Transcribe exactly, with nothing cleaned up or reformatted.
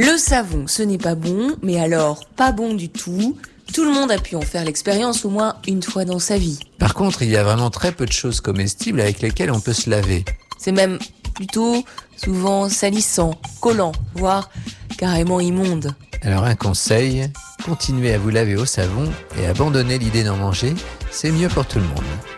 Le savon, ce n'est pas bon, mais alors pas bon du tout. Tout le monde a pu en faire l'expérience au moins une fois dans sa vie. Par contre, il y a vraiment très peu de choses comestibles avec lesquelles on peut se laver. C'est même plutôt souvent salissant, collant, voire carrément immonde. Alors un conseil, continuez à vous laver au savon et abandonnez l'idée d'en manger, c'est mieux pour tout le monde.